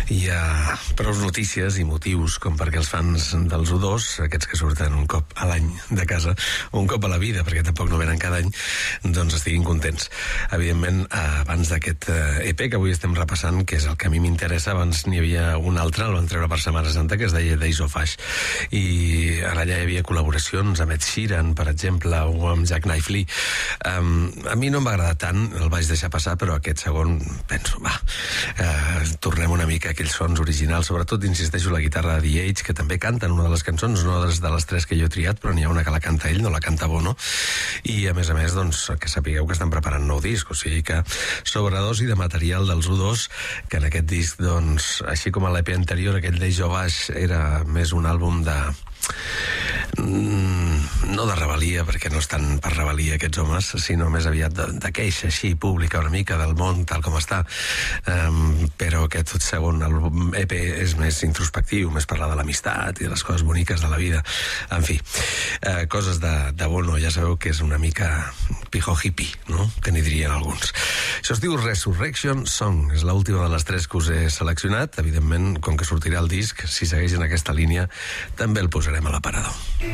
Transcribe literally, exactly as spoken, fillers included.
hi ha prou notícies i motius com perquè els fans dels U dos, aquests que surten un cop a l'any de casa, o un cop a la vida, perquè tampoc no venen cada any, doncs estiguin contents. Evidentment, abans d'aquest E P que avui estem repassant, que és el que a mi m'interessa, abans n'hi havia un altre, el van treure per Setmana Santa, que es deia Days of Ash, i allà hi havia col·laboracions amb Ed Sheeran, per exemple, o amb Jack Knife Lee. Um, a mi no em va agradar tant, el vaig deixar passar, però aquest segon, penso, va, eh, tornem una mica a aquells sons originals, sobretot, insisteixo, la guitarra de The Edge, que també canta en una de les cançons, no de les tres que jo he triat, però n'hi ha una que la canta ell, no la canta Bono, i a més a més, doncs, que sapigueu que estan preparant nou disc, o sigui que sobredosi de material dels U dos, que en aquest disc, doncs, així com a l'E P anterior, aquell Days of Ash era més un àlbum de... no de rebel·lia, perquè no estan per rebel·lia aquests homes, sinó més aviat de, de queixa així pública una mica del món tal com està, um, però aquest segon E P és més introspectiu, més parlar de l'amistat i de les coses boniques de la vida, en fi, uh, coses de, de Bono, ja sabeu que és una mica pijo hippie, no? Que n'hi dirien alguns. Això es diu Resurrection Song, és l'última de les tres que us he seleccionat. Evidentment, com que sortirà el disc, si segueix en aquesta línia, també el posarem a l'aparador.